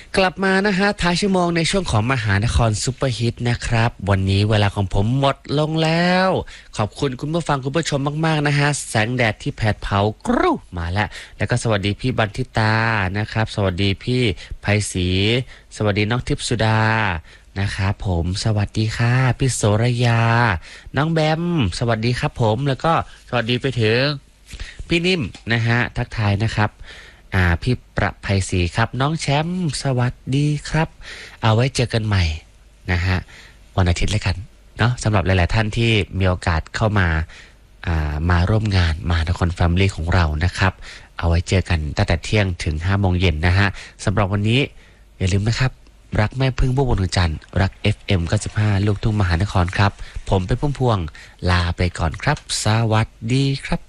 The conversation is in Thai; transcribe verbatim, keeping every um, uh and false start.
กลับมานะฮะท้ายชั่วโมงในช่วงของมหานครซุปเปอร์ฮิตนะครับวันนี้เวลาของผมหมดลงแล้วขอบคุณคุณผู้ฟังคุณผู้ชมมากๆนะฮะแสงแดดที่แผดเผากรูมาแล้วแล้วก็สวัสดีพี่บันทิตานะครับสวัสดีพี่ไพศรีสวัสดีน้องทิพย์สุดานะครับผมสวัสดีค่ะพี่โสระยาน้องแบมสวัสดีครับผมแล้วก็สวัสดีไปถึงพี่นิ่มนะฮะทักทายนะครับอ่าพี่ประไพศรีครับน้องแชมป์สวัสดีครับเอาไว้เจอกันใหม่นะฮะวันอาทิตย์แล้วกันเนาะสำหรับหลายๆท่านที่มีโอกาสเข้ามาอ่ามาร่วมงานมหานครแฟมิลี่ของเรานะครับเอาไว้เจอกันตั้งแต่เที่ยงถึงห้าโมงเย็นนะฮะสำหรับวันนี้อย่าลืมนะครับรักแม่พึ่งผู้บนดวงจันทร์รัก เอฟ เอ็ม เก้าสิบห้าลูกทุ่งมหานครครับผมเป็นพุ่มพวงลาไปก่อนครับสวัสดีครับ